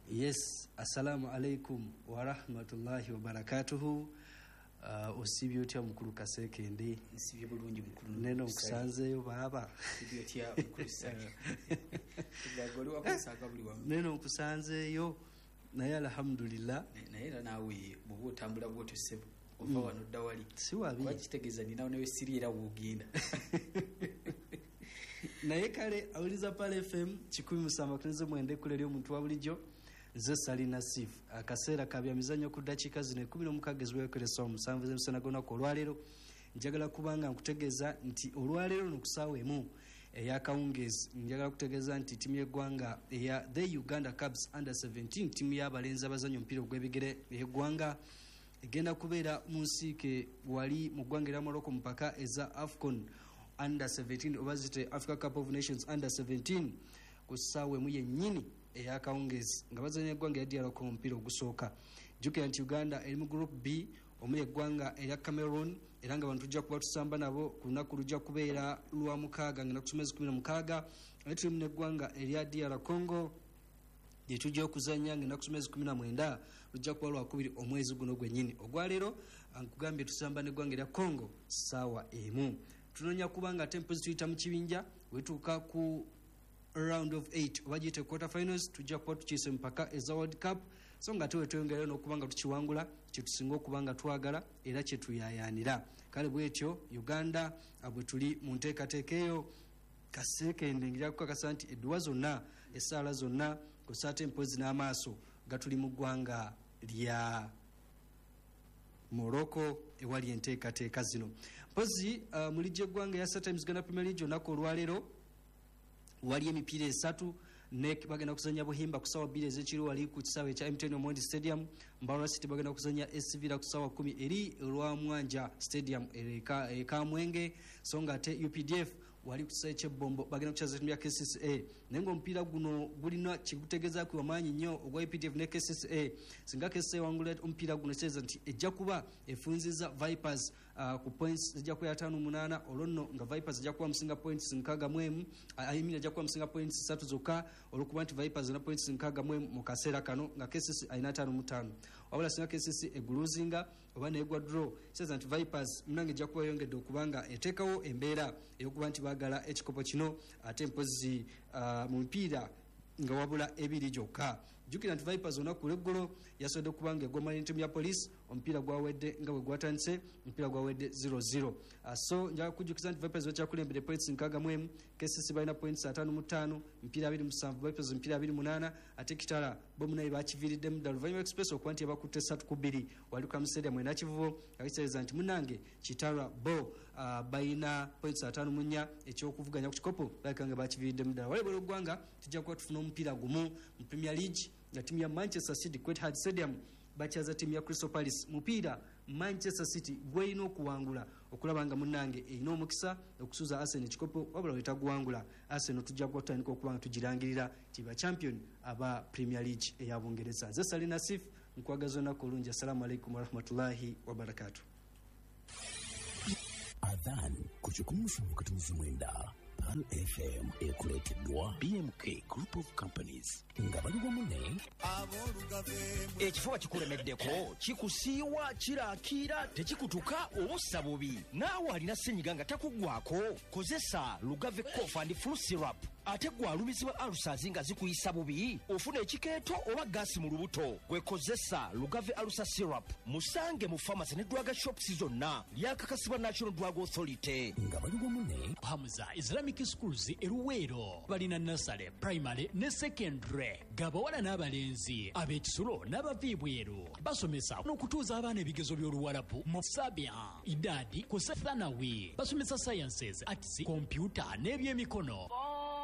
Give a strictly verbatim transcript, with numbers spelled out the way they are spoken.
Yes, assalamu alaikum wa rahmatullahi wa barakatuhu. Uh, osibyo tya mukulu Kasekende. Nsibyo bulungi mukulu. Neno nkusanzeyo baba. Sibyo tya mukulu Saki. Tugagoli wakusaka buli wamu. Neno nkusanzeyo naye alhamdulillah. Naye era nawe bwo otambula bw'otyo sebo. Ova mm. wano dawali. Si wabi. Wakitegeza nina onewe siriira wogenda. Naye kale awuliza pale F M kikumi musamba kunze mwende kulera omuntu wa bulijjo. Nze Sali Nasif akaseera kabya mizanyo ku dakika zino kumi n'omukaaga eziweekeresa omusanvu z'emisana gonna ko olwaleero njagala kubanga nkutegeeza nti olwaleero n'okusaawa emu ey'akawungeezi njagala kutegeeza nti ttiimu y'eggwanga eya the Uganda Cubs under seventeen ttiimu y'abalenzi abazannya omupiira ogw'ebigere y'eggwanga egenda kubeera mu nsiike wali mu ggwanga erya Morocco mu mpaka eza AFCON under seventeen oba zite Africa Cup of Nations under seventeen ku ssaawa emu yennyini ey'akawungeezi nga bazanya eggwanga yaddiyalako omupiira ogusooka. Jjukira nti Uganda eri mu group B omuli eggwanga erya Cameroon era nga bantu tujja kuba tusamba nabo ku lunaku lujja kubeera lwa mukaaga nga nakusomezi kumi na mukaaga ate tulimu n'eggwanga erya D R Congo gye tujja okuzanya nga nakusomezi kumi na mwenda lujja kuba lwakubiri omwezi guno gwennyini. Ogwaleero nkugambye tusamba n'eggwanga erya Congo ssaawa emu. Tunoonya kubanga tempo zituyita mu kibinja wetuuka ku round of eight wajite quarter finals tujja kuba tukiise mpaka eza World Cup so nga tewe tweyongerayo n'okubanga tukiwangula kye tusinga okubanga twagala era kye tuyayaanira. Kale bwetyo Uganda bwe tuli mu nteekateeka eyo Kasekende ngira kukakasa nti edduwa zonna essaala zonna kusaate mpozi n'amaaso gatuli mu ggwanga lya Morocco ewali enteekateeka zino. Mpozi uh, muli gy'eggwanga ya Star Times Uganda Premier League olunaku olwaleero wali emipiira esatu ne bagenda kuzanya Buhimba ku ssaawa bbiri ez'ekiro wali ku kisaawe ekya M T N Omondi Stadium. Mbarwa City bagenda kuzanya S C Villa ku ssaawa kumi eri olwa Mwanja Stadium eka eka Mwenge so nga ate U P D F wali ku kisaawe ky'Ebbombo bagenda kuchaza timu ya K C C A naye ng'omupiira guno gulina kigutegeeza ku amaanyi nnyo ogwa U P D F ne K C C A singa K C C A wangula omupiira guno kyeza nti ejja kuba efunziza Vipers uh, ku points ejja kuba ataano munaana olonno nga Vipers ejja kuba musinga points nkaaga mu emu ayimira ejja kuba musinga points ssatu zokka olwokuba nti Vipers na points nkaaga mu emu mu kaseera kano nga K C C ayina ataano mu ttaano wabula singa K C C eguluzinga oba neegwa draw kyeza nti Vipers munange ejja kuba yongedde okubanga eteekawo embeera ey'okuba nti baagala ekikopo kino ate mpozi uh, mu mpiira nga wabula ebiri gyokka. Jjukira nti Vipers olunaku lw'eggolo yasobodde okubanga egoma n'entimu ya Police omupiira gwawedde nga bwe gwatandise omupiira gwawedde zero zero. Uh, so njaga kujjukiza nti Vipers bakyakulembedde points nkaaga mu emu K C C balina points ataano mu ttaano emipiira abiri musanvu Vipers emipiira abiri munaana ate Kitala bo munayi bakiviiriddemu ddala Luvannyuma Express okuba nti yabakutte essatu ku bbiri wali ku Stadium ena Kivubo akitegeeza nti munange Kitala bo uh, balina points ataano mu nnya ekyokuvuganya ku kikopo balika nga bakiviiriddemu ddala. Wali bw'olwo eggwanga tujja kuba tufuna omupiira gumu mu Premier League nga timu ya Manchester City ku Etihad Stadium bakyaza timu ya Crystal Palace mupiira Manchester City gweyina okuwangula okulaba nga munnange erina omukisa okusuza Arsenal ekikopo wabula wetaguwangula Arsenal tujja kutandika okubanga tugirangirira tiba champion aba Premier League eya Bungereza. Nze Sali Nasif nkwagaza olunaku olungi. Assalamu alaikum warahmatullahi wabarakatuh. Adhan kuchukumusa mkatumizi mwenda Pan F M ekuleteddwa B M K Group of Companies nga bali bamune ekifuba kikulemeddeko kikusiiwa kiraakira tekikutuka obussa bubi naawe alina ssenyiga nga takuggwako kozesa Lugave Cough and Flu Syrup ate gwalumizibwa alusazi nga zikuyisa bubi ofuna ekikeeto oba gaasi mu lubuto gwekozesa Lugave Alusa Syrup musange mu pharmacy ne drug shops zonna lyakakasibwa National Drug Authority. nga bali bamune Hamza Islamic Schools eruweero balina nursery primary ne secondary gabawala n'abalenzi ab'ekisulo n'abaviibweru basomesa n'okutuuza abaana ebigezo by'oluwalabu mu sabia idadi ku sethanawi basomesa sciences arts computer n'ebyemikono.